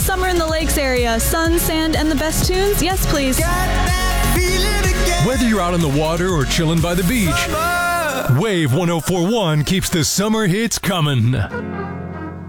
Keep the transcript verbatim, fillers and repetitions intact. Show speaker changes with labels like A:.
A: summer in the lakes area. Sun, sand, and the best tunes? Yes, please.
B: Whether you're out on the water or chilling by the beach, Wave one oh four point one keeps the summer hits coming.